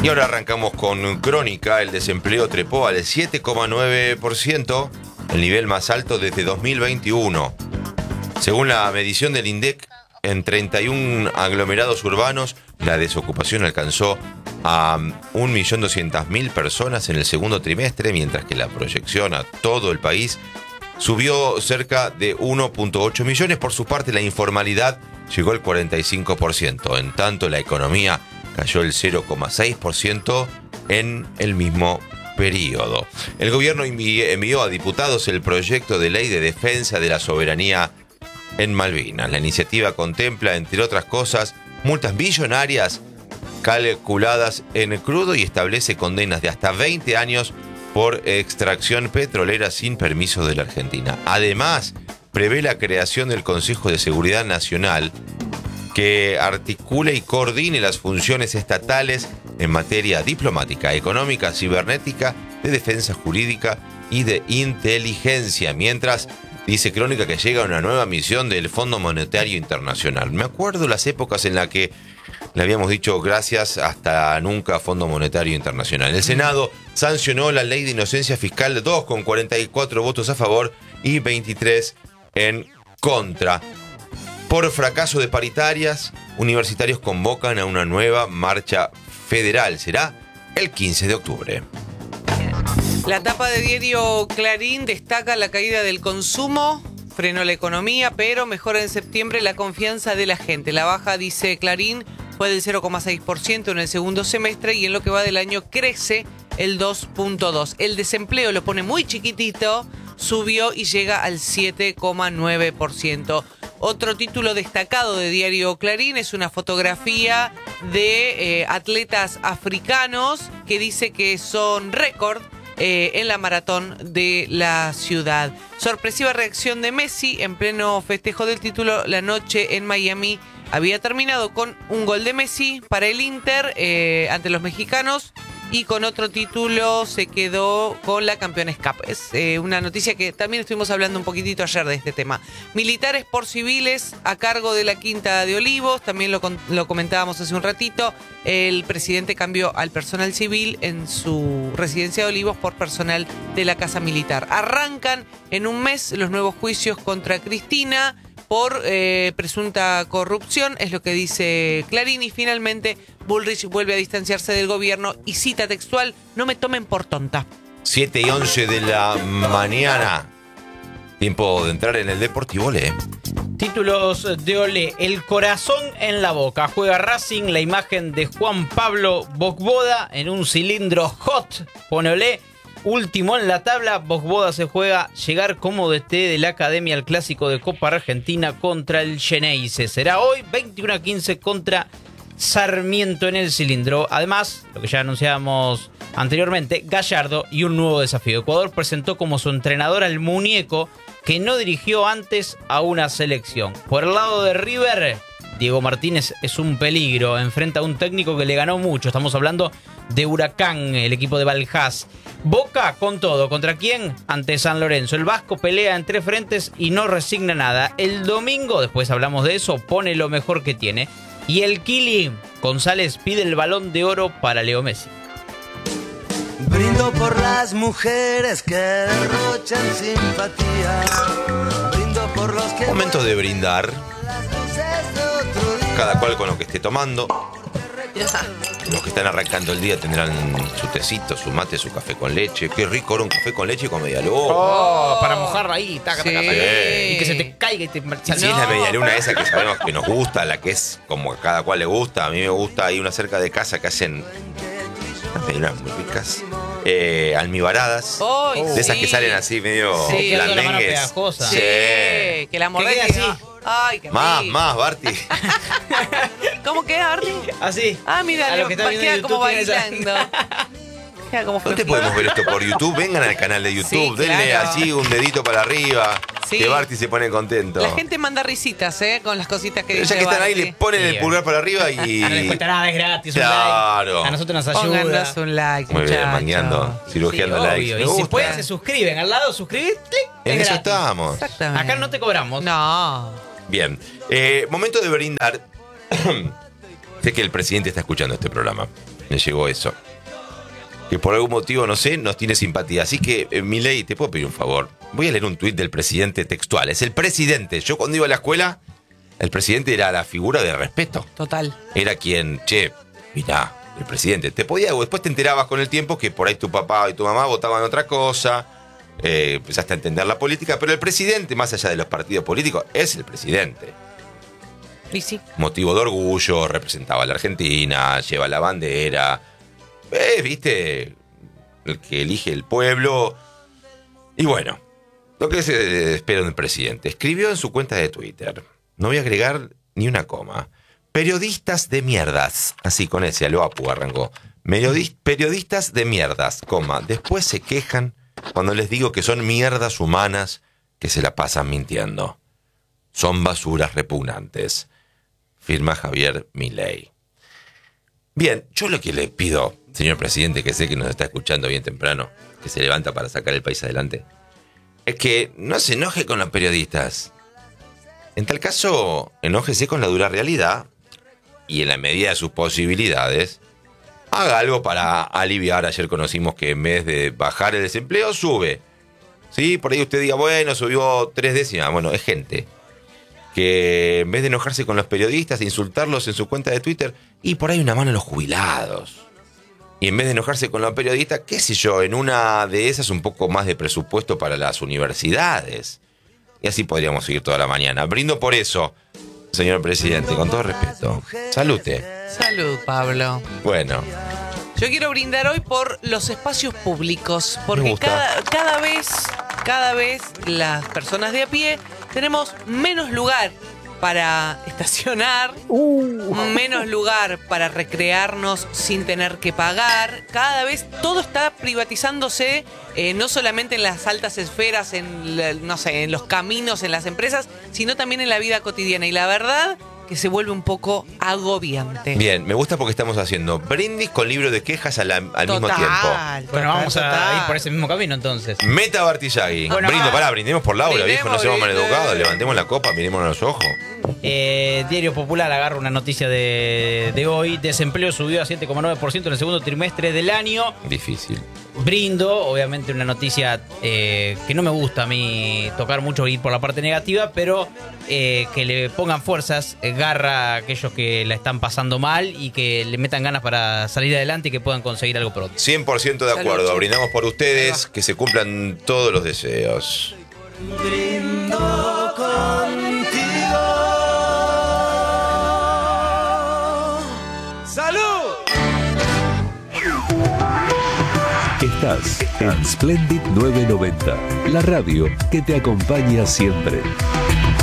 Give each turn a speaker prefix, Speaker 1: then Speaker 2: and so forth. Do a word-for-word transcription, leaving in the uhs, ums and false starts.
Speaker 1: Y ahora arrancamos con Crónica. El desempleo trepó al siete coma nueve por ciento, el nivel más alto desde dos mil veintiuno. Según la medición del INDEC, en treinta y uno aglomerados urbanos, la desocupación alcanzó a un millón doscientas mil personas en el segundo trimestre, mientras que la proyección a todo el país subió cerca de uno punto ocho millones. Por su parte, la informalidad llegó al cuarenta y cinco por ciento. En tanto, la economía cayó el cero coma seis por ciento en el mismo periodo. El gobierno envió a diputados el proyecto de ley de defensa de la soberanía en Malvinas. La iniciativa contempla, entre otras cosas, multas millonarias calculadas en crudo y establece condenas de hasta veinte años por extracción petrolera sin permiso de la Argentina. Además, prevé la creación del Consejo de Seguridad Nacional, que articule y coordine las funciones estatales en materia diplomática, económica, cibernética, de defensa jurídica y de inteligencia. Mientras, dice Crónica que llega una nueva misión del Fondo Monetario Internacional. Me acuerdo las épocas en las que le habíamos dicho gracias hasta nunca Fondo Monetario Internacional. El Senado sancionó la ley de inocencia fiscal dos con cuarenta y cuatro votos a favor y veintitrés en contra. Por fracaso de paritarias, universitarios convocan a una nueva marcha federal. Será el quince de octubre.
Speaker 2: La tapa de diario Clarín destaca la caída del consumo, frenó la economía, pero mejora en septiembre la confianza de la gente. La baja, dice Clarín, fue del cero coma seis por ciento en el segundo semestre y en lo que va del año crece el dos punto dos por ciento. El desempleo lo pone muy chiquitito, subió y llega al siete coma nueve por ciento. Otro título destacado de diario Clarín es una fotografía de eh, atletas africanos que dice que son récord eh, en la maratón de la ciudad. Sorpresiva reacción de Messi en pleno festejo del título. La noche en Miami había terminado con un gol de Messi para el Inter eh, ante los mexicanos. Y con otro título se quedó con la Campeones Cup. Es eh, una noticia que también estuvimos hablando un poquitito ayer de este tema. Militares por civiles a cargo de la Quinta de Olivos. También lo, lo comentábamos hace un ratito. El presidente cambió al personal civil en su residencia de Olivos por personal de la Casa Militar. Arrancan en un mes los nuevos juicios contra Cristina por eh, presunta corrupción, es lo que dice Clarín. Y finalmente Bullrich vuelve a distanciarse del gobierno y cita textual: no me tomen por tonta.
Speaker 1: siete y once de la mañana. Tiempo de entrar en el Deportivo Olé.
Speaker 3: Títulos de Olé. El corazón en la boca. Juega Racing, la imagen de Juan Pablo Vojvoda en un cilindro hot. Pone Olé. Último en la tabla, Vojvoda se juega llegar como D T de la Academia al Clásico de Copa Argentina contra el Xeneize. Será hoy veintiuno a quince contra Sarmiento en el cilindro. Además, lo que ya anunciábamos anteriormente, Gallardo y un nuevo desafío. Ecuador presentó como su entrenador al muñeco que no dirigió antes a una selección. Por el lado de River, Diego Martínez es un peligro. Enfrenta a un técnico que le ganó mucho. Estamos hablando de Huracán, el equipo de Valjas. Boca con todo. ¿Contra quién? Ante San Lorenzo. El Vasco pelea en tres frentes y no resigna nada. El domingo, después hablamos de eso, pone lo mejor que tiene. Y el Kili González pide el Balón de Oro para Leo Messi.
Speaker 4: Brindo por las mujeres que derrochan simpatía. Brindo por los que...
Speaker 1: Momento de brindar. Cada cual con lo que esté tomando. Los que están arrancando el día tendrán su tecito, su mate, su café con leche. Qué rico era un café con leche con media luna.
Speaker 3: Oh, para mojarla ahí, taca,
Speaker 2: Sí.
Speaker 3: taca, taca. Y que se te caiga y te...
Speaker 1: Sí, sí, es la media luna esa que sabemos que nos gusta, la que es como a cada cual le gusta. A mí me gusta, hay una cerca de casa que hacen unas medialunas muy ricas, eh, almibaradas,
Speaker 2: Oh,
Speaker 1: de esas
Speaker 2: sí.
Speaker 1: que salen así medio
Speaker 2: Sí.
Speaker 3: Quedando la mano
Speaker 1: blandengues.
Speaker 3: pegajosa.
Speaker 2: Sí, que la mordés
Speaker 3: quede
Speaker 2: y-
Speaker 3: así.
Speaker 2: Ay, qué
Speaker 1: Más,
Speaker 2: rico.
Speaker 1: más, Barty.
Speaker 2: ¿Cómo queda, Arti?
Speaker 3: Así.
Speaker 2: Ah, mira,
Speaker 3: A los que están viendo
Speaker 2: queda
Speaker 3: en
Speaker 2: como
Speaker 3: YouTube tienen
Speaker 2: bailando. Queda como
Speaker 1: ¿Dónde
Speaker 2: flojito.
Speaker 1: podemos ver esto por YouTube? Vengan al canal de YouTube,
Speaker 2: Sí,
Speaker 1: denle
Speaker 2: claro.
Speaker 1: así un dedito para arriba,
Speaker 2: Sí.
Speaker 1: que Barty se pone contento.
Speaker 2: La gente manda risitas, ¿eh? Con las cositas que
Speaker 1: Pero
Speaker 2: dice
Speaker 1: ya que están ahí,
Speaker 2: Barty.
Speaker 1: le ponen
Speaker 3: Sí,
Speaker 1: el pulgar para arriba y...
Speaker 3: No les cuesta nada, es gratis.
Speaker 1: Claro.
Speaker 3: Un like. A nosotros nos ayuda.
Speaker 2: Pónganos un like,
Speaker 1: Muy bien,
Speaker 2: muchachos.
Speaker 1: mangueando, cirugiando
Speaker 3: Sí,
Speaker 1: likes.
Speaker 3: obvio.
Speaker 1: Me
Speaker 3: Y si
Speaker 1: gusta.
Speaker 3: pueden, se suscriben. Al lado, suscribir, clic.
Speaker 1: En
Speaker 3: es
Speaker 1: eso
Speaker 3: gratis.
Speaker 1: estamos.
Speaker 2: Exactamente.
Speaker 3: Acá no te cobramos.
Speaker 2: No.
Speaker 1: Bien. Eh, momento de brindar. Sé que el presidente está escuchando este programa. Me llegó eso. Que por algún motivo, no sé, nos tiene simpatía. Así que, eh, Milei, te puedo pedir un favor. Voy a leer un tuit del presidente textual. Es el presidente. Yo cuando iba a la escuela, el presidente era la figura de respeto.
Speaker 2: Total.
Speaker 1: Era quien, che, mirá, el presidente. Te podía, después te enterabas con el tiempo que por ahí tu papá y tu mamá votaban otra cosa. Eh, empezaste a entender la política. Pero el presidente, más allá de los partidos políticos, es el presidente.
Speaker 2: Y sí.
Speaker 1: Motivo de orgullo, representaba a la Argentina, lleva la bandera. Eh, viste, el que elige el pueblo. Y bueno, lo que se espera de un presidente. Escribió en su cuenta de Twitter, no voy a agregar ni una coma, periodistas de mierdas, así con ese aloapu arrancó, Periodist, periodistas de mierdas, coma, después se quejan cuando les digo que son mierdas humanas que se la pasan mintiendo. Son basuras repugnantes. Firma Javier Milei. Bien, yo lo que le pido, señor presidente, que sé que nos está escuchando bien temprano, que se levanta para sacar el país adelante, es que no se enoje con los periodistas. En tal caso, enójese con la dura realidad y en la medida de sus posibilidades, haga algo para aliviar. Ayer conocimos que en vez de bajar el desempleo, sube. ¿Sí? Por ahí usted diga, bueno, subió tres décimas. Bueno, es gente que en vez de enojarse con los periodistas e insultarlos en su cuenta de Twitter, y por ahí una mano a los jubilados. Y en vez de enojarse con los periodistas, qué sé yo, en una de esas un poco más de presupuesto para las universidades. Y así podríamos seguir toda la mañana. Brindo por eso, señor presidente, con todo respeto. Salute.
Speaker 2: Salud, Pablo.
Speaker 1: Bueno.
Speaker 2: Yo quiero brindar hoy por los espacios públicos,
Speaker 1: Me
Speaker 2: porque
Speaker 1: gusta.
Speaker 2: cada, cada vez, cada vez las personas de a pie tenemos menos lugar para estacionar, menos lugar para recrearnos sin tener que pagar. Cada vez todo está privatizándose, eh, no solamente en las altas esferas, en, la- no sé, en los caminos, en las empresas, sino también en la vida cotidiana. Y la verdad que se vuelve un poco agobiante.
Speaker 1: Bien, me gusta porque estamos haciendo brindis con libro de quejas al, al mismo
Speaker 2: Total,
Speaker 1: tiempo.
Speaker 2: total,
Speaker 3: Bueno, vamos a
Speaker 2: total.
Speaker 3: ir por ese mismo camino entonces.
Speaker 1: Meta Bartillagui.
Speaker 3: Bueno,
Speaker 1: Brindo,
Speaker 3: ah,
Speaker 1: pará, brindemos por Laura,
Speaker 2: brindemos,
Speaker 1: viejo, no seamos
Speaker 2: brinde.
Speaker 1: maleducados. Levantemos la copa, mirémonos a los ojos.
Speaker 3: Eh, Diario Popular agarra una noticia de, de hoy. Desempleo subió a siete coma nueve por ciento en el segundo trimestre del año.
Speaker 1: Difícil.
Speaker 3: Brindo, obviamente una noticia eh, que no me gusta a mí tocar mucho, ir por la parte negativa, pero eh, que le pongan fuerzas, eh, garra a aquellos que la están pasando mal y que le metan ganas para salir adelante y que puedan conseguir algo pronto.
Speaker 1: cien por ciento de
Speaker 2: Salud,
Speaker 1: acuerdo.
Speaker 2: chicos.
Speaker 1: Brindamos por ustedes, que se cumplan todos los deseos.
Speaker 4: Brindo contigo. ¡Salud!
Speaker 5: Estás en Splendid novecientos noventa, la radio que te acompaña siempre.